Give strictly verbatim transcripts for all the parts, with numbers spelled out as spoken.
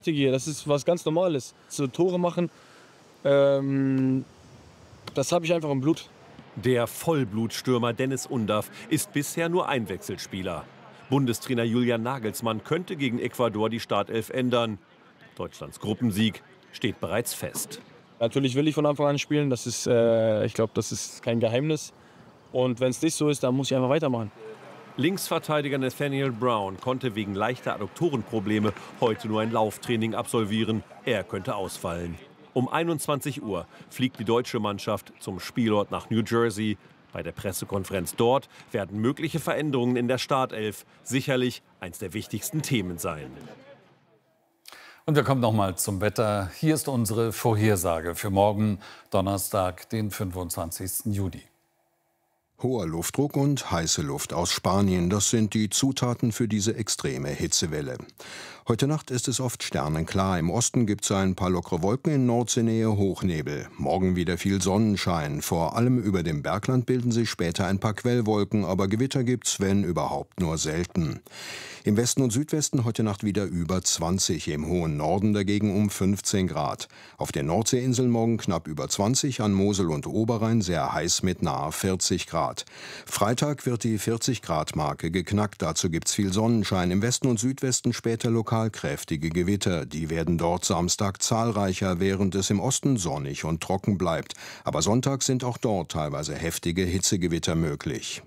Das ist was ganz Normales. So Tore machen, ähm, das habe ich einfach im Blut. Der Vollblutstürmer Dennis Undav ist bisher nur Einwechselspieler. Bundestrainer Julian Nagelsmann könnte gegen Ecuador die Startelf ändern. Deutschlands Gruppensieg steht bereits fest. Natürlich will ich von Anfang an spielen. Das ist, äh, ich glaube, das ist kein Geheimnis. Und wenn es nicht so ist, dann muss ich einfach weitermachen. Linksverteidiger Nathaniel Brown konnte wegen leichter Adduktorenprobleme heute nur ein Lauftraining absolvieren. Er könnte ausfallen. Um einundzwanzig Uhr fliegt die deutsche Mannschaft zum Spielort nach New Jersey. Bei der Pressekonferenz dort werden mögliche Veränderungen in der Startelf sicherlich eines der wichtigsten Themen sein. Und wir kommen noch mal zum Wetter. Hier ist unsere Vorhersage für morgen, Donnerstag, den fünfundzwanzigsten Juli. Hoher Luftdruck und heiße Luft aus Spanien, das sind die Zutaten für diese extreme Hitzewelle. Heute Nacht ist es oft sternenklar. Im Osten gibt es ein paar lockere Wolken, in Nordseenähe Hochnebel. Morgen wieder viel Sonnenschein. Vor allem über dem Bergland bilden sich später ein paar Quellwolken, aber Gewitter gibt's, wenn überhaupt, nur selten. Im Westen und Südwesten heute Nacht wieder über zwanzig, im hohen Norden dagegen um fünfzehn Grad. Auf den Nordseeinseln morgen knapp über zwanzig, an Mosel und Oberrhein sehr heiß mit nahe vierzig Grad. Freitag wird die vierzig Grad Marke geknackt, dazu gibt's viel Sonnenschein. Im Westen und Südwesten später lokal kräftige Gewitter. Die werden dort Samstag zahlreicher, während es im Osten sonnig und trocken bleibt. Aber Sonntag sind auch dort teilweise heftige Hitzegewitter möglich.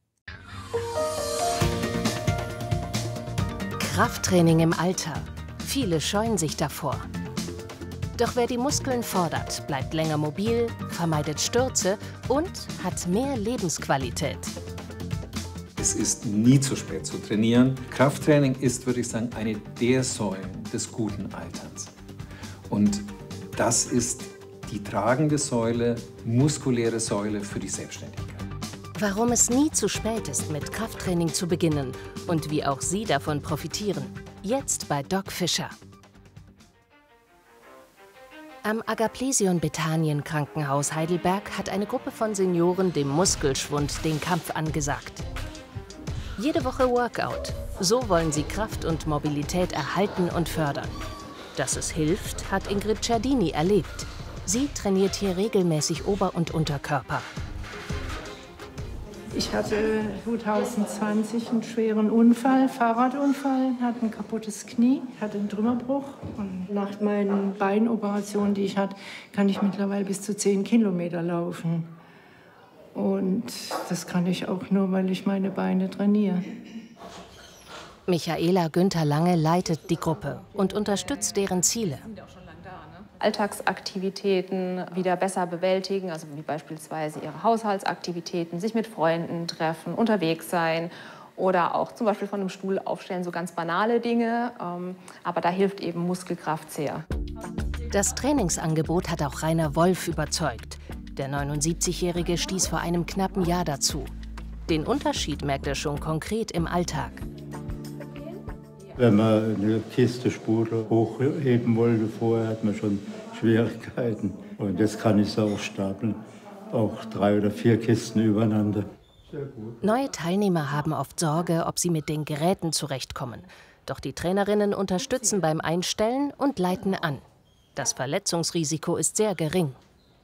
Krafttraining im Alter. Viele scheuen sich davor. Doch wer die Muskeln fordert, bleibt länger mobil, vermeidet Stürze und hat mehr Lebensqualität. Es ist nie zu spät zu trainieren. Krafttraining ist, würde ich sagen, eine der Säulen des guten Alterns. Und das ist die tragende Säule, muskuläre Säule für die Selbstständigkeit. Warum es nie zu spät ist, mit Krafttraining zu beginnen und wie auch Sie davon profitieren. Jetzt bei Doc Fischer. Am Agaplesion Bethanien Krankenhaus Heidelberg hat eine Gruppe von Senioren dem Muskelschwund den Kampf angesagt. Jede Woche Workout. So wollen sie Kraft und Mobilität erhalten und fördern. Dass es hilft, hat Ingrid Ciardini erlebt. Sie trainiert hier regelmäßig Ober- und Unterkörper. Ich hatte zwanzig zwanzig einen schweren Unfall, Fahrradunfall, hatte ein kaputtes Knie, hatte einen Trümmerbruch. Und nach meinen beiden Operationen, die ich hatte, kann ich mittlerweile bis zu zehn Kilometer laufen. Und das kann ich auch nur, weil ich meine Beine trainiere. Michaela Günther Lange leitet die Gruppe und unterstützt deren Ziele. Alltagsaktivitäten wieder besser bewältigen, also wie beispielsweise ihre Haushaltsaktivitäten, sich mit Freunden treffen, unterwegs sein oder auch zum Beispiel von einem Stuhl aufstellen, so ganz banale Dinge. Aber da hilft eben Muskelkraft sehr. Das Trainingsangebot hat auch Rainer Wolf überzeugt. Der neunundsiebzigjährige stieß vor einem knappen Jahr dazu. Den Unterschied merkt er schon konkret im Alltag. Wenn man eine Kiste Spule hochheben wollte, vorher hat man schon Schwierigkeiten. Und jetzt kann ich es auch stapeln, auch drei oder vier Kisten übereinander. Sehr gut. Neue Teilnehmer haben oft Sorge, ob sie mit den Geräten zurechtkommen. Doch die Trainerinnen unterstützen beim Einstellen und leiten an. Das Verletzungsrisiko ist sehr gering.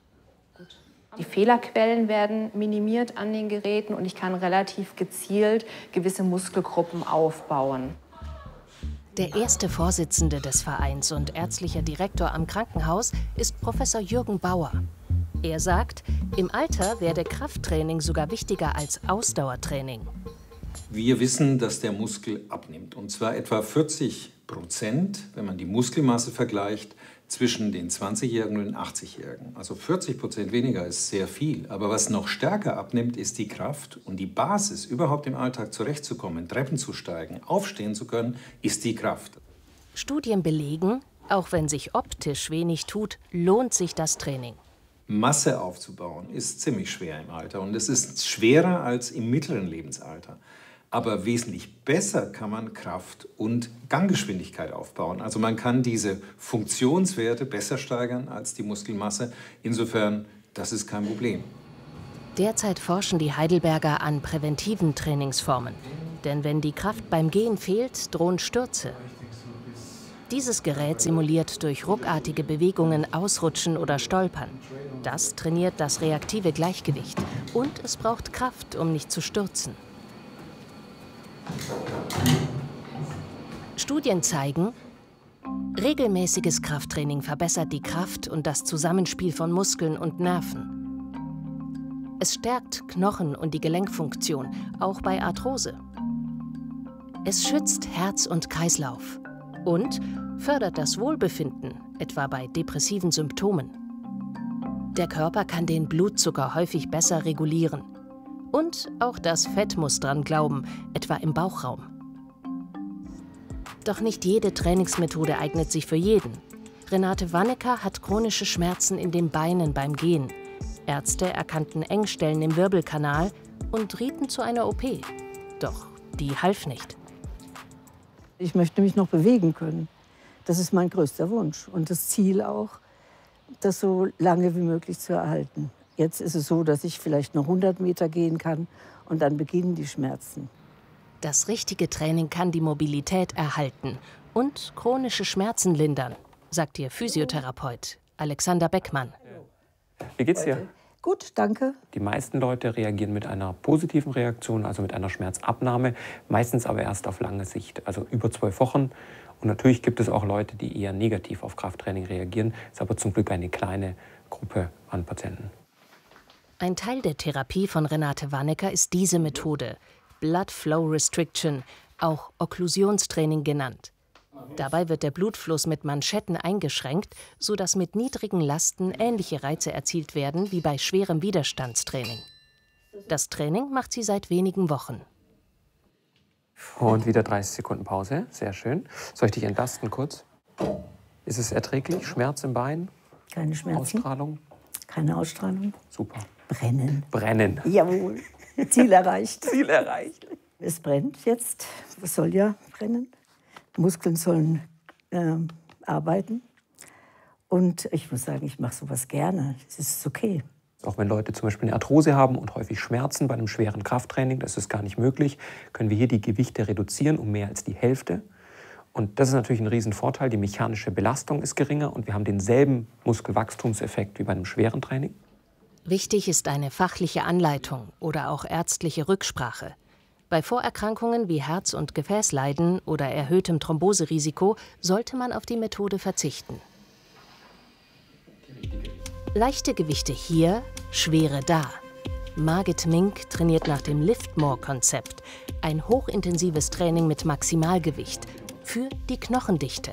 Die Fehlerquellen werden minimiert an den Geräten und ich kann relativ gezielt gewisse Muskelgruppen aufbauen. Der erste Vorsitzende des Vereins und ärztlicher Direktor am Krankenhaus ist Professor Jürgen Bauer. Er sagt, im Alter werde Krafttraining sogar wichtiger als Ausdauertraining. Wir wissen, dass der Muskel abnimmt, und zwar etwa vierzig Prozent, wenn man die Muskelmasse vergleicht, zwischen den zwanzigjährigen und den achtzigjährigen. Also vierzig Prozent weniger ist sehr viel. Aber was noch stärker abnimmt, ist die Kraft. Und die Basis, überhaupt im Alltag zurechtzukommen, Treppen zu steigen, aufstehen zu können, ist die Kraft. Studien belegen, auch wenn sich optisch wenig tut, lohnt sich das Training. Masse aufzubauen ist ziemlich schwer im Alter. Und es ist schwerer als im mittleren Lebensalter. Aber wesentlich besser kann man Kraft und Ganggeschwindigkeit aufbauen. Also man kann diese Funktionswerte besser steigern als die Muskelmasse. Insofern, das ist kein Problem. Derzeit forschen die Heidelberger an präventiven Trainingsformen. Denn wenn die Kraft beim Gehen fehlt, drohen Stürze. Dieses Gerät simuliert durch ruckartige Bewegungen Ausrutschen oder Stolpern. Das trainiert das reaktive Gleichgewicht. Und es braucht Kraft, um nicht zu stürzen. Studien zeigen, regelmäßiges Krafttraining verbessert die Kraft und das Zusammenspiel von Muskeln und Nerven. Es stärkt Knochen und die Gelenkfunktion, auch bei Arthrose. Es schützt Herz und Kreislauf und fördert das Wohlbefinden, etwa bei depressiven Symptomen. Der Körper kann den Blutzucker häufig besser regulieren. Und auch das Fett muss dran glauben, etwa im Bauchraum. Doch nicht jede Trainingsmethode eignet sich für jeden. Renate Wannecker hat chronische Schmerzen in den Beinen beim Gehen. Ärzte erkannten Engstellen im Wirbelkanal und rieten zu einer O P. Doch die half nicht. Ich möchte mich noch bewegen können. Das ist mein größter Wunsch und das Ziel auch, das so lange wie möglich zu erhalten. Jetzt ist es so, dass ich vielleicht noch hundert Meter gehen kann und dann beginnen die Schmerzen. Das richtige Training kann die Mobilität erhalten und chronische Schmerzen lindern, sagt ihr Physiotherapeut Alexander Beckmann. Wie geht's dir? Gut, danke. Die meisten Leute reagieren mit einer positiven Reaktion, also mit einer Schmerzabnahme, meistens aber erst auf lange Sicht, also über zwölf Wochen. Und natürlich gibt es auch Leute, die eher negativ auf Krafttraining reagieren. Ist aber zum Glück eine kleine Gruppe an Patienten. Ein Teil der Therapie von Renate Wannecker ist diese Methode, Blood Flow Restriction, auch Okklusionstraining genannt. Dabei wird der Blutfluss mit Manschetten eingeschränkt, sodass mit niedrigen Lasten ähnliche Reize erzielt werden wie bei schwerem Widerstandstraining. Das Training macht sie seit wenigen Wochen. Und wieder dreißig Sekunden Pause. Sehr schön. Soll ich dich entlasten kurz? Ist es erträglich? Schmerz im Bein? Keine Schmerzen. Ausstrahlung? Keine Ausstrahlung. Super. Brennen. Brennen. Jawohl. Ziel erreicht. Ziel erreicht. Es brennt jetzt. Es soll ja brennen. Die Muskeln sollen äh, arbeiten. Und ich muss sagen, ich mache sowas gerne. Es ist okay. Auch wenn Leute zum Beispiel eine Arthrose haben und häufig Schmerzen bei einem schweren Krafttraining, das ist gar nicht möglich, können wir hier die Gewichte reduzieren um mehr als die Hälfte. Und das ist natürlich ein Riesenvorteil. Die mechanische Belastung ist geringer und wir haben denselben Muskelwachstumseffekt wie bei einem schweren Training. Wichtig ist eine fachliche Anleitung oder auch ärztliche Rücksprache. Bei Vorerkrankungen wie Herz- und Gefäßleiden oder erhöhtem Thromboserisiko sollte man auf die Methode verzichten. Leichte Gewichte hier, schwere da. Margit Mink trainiert nach dem Lift-More-Konzept, ein hochintensives Training mit Maximalgewicht für die Knochendichte.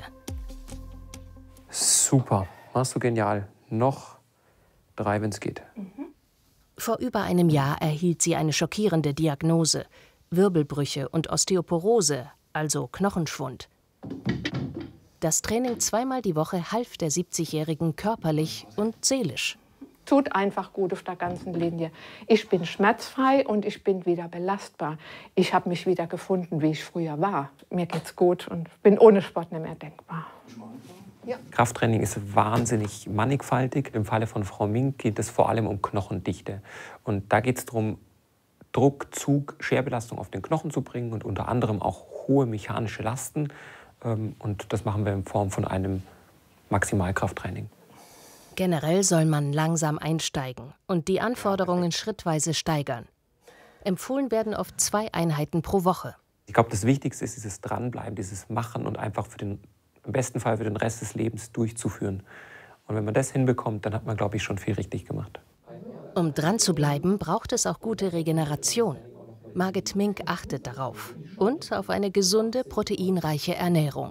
Super, machst du genial. Noch drei, wenn es geht. Vor über einem Jahr erhielt sie eine schockierende Diagnose: Wirbelbrüche und Osteoporose, also Knochenschwund. Das Training zweimal die Woche half der siebzigjährigen körperlich und seelisch. Tut einfach gut auf der ganzen Linie. Ich bin schmerzfrei und ich bin wieder belastbar. Ich habe mich wieder gefunden, wie ich früher war. Mir geht's gut und bin ohne Sport nicht mehr denkbar. Ja. Krafttraining ist wahnsinnig mannigfaltig. Im Falle von Frau Mink geht es vor allem um Knochendichte. Und da geht es darum, Druck, Zug, Scherbelastung auf den Knochen zu bringen und unter anderem auch hohe mechanische Lasten. Und das machen wir in Form von einem Maximalkrafttraining. Generell soll man langsam einsteigen und die Anforderungen schrittweise steigern. Empfohlen werden oft zwei Einheiten pro Woche. Ich glaube, das Wichtigste ist dieses Dranbleiben, dieses Machen und einfach für den, im besten Fall für den Rest des Lebens durchzuführen. Und wenn man das hinbekommt, dann hat man, glaube ich, schon viel richtig gemacht. Um dran zu bleiben, braucht es auch gute Regeneration. Margit Mink achtet darauf und auf eine gesunde, proteinreiche Ernährung.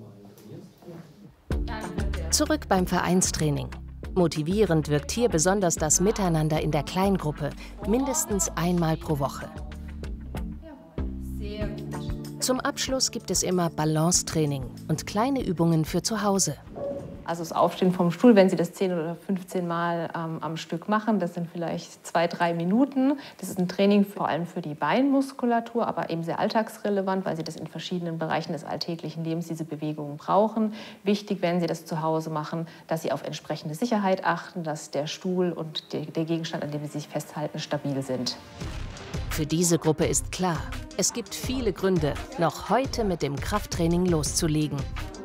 Zurück beim Vereinstraining. Motivierend wirkt hier besonders das Miteinander in der Kleingruppe, mindestens einmal pro Woche. Zum Abschluss gibt es immer Balancetraining und kleine Übungen für zu Hause. Also das Aufstehen vom Stuhl, wenn Sie das zehn oder fünfzehn Mal ähm, am Stück machen, das sind vielleicht zwei, drei Minuten. Das ist ein Training vor allem für die Beinmuskulatur, aber eben sehr alltagsrelevant, weil Sie das in verschiedenen Bereichen des alltäglichen Lebens diese Bewegungen brauchen. Wichtig, wenn Sie das zu Hause machen, dass Sie auf entsprechende Sicherheit achten, dass der Stuhl und der, der Gegenstand, an dem Sie sich festhalten, stabil sind. Für diese Gruppe ist klar, es gibt viele Gründe, noch heute mit dem Krafttraining loszulegen.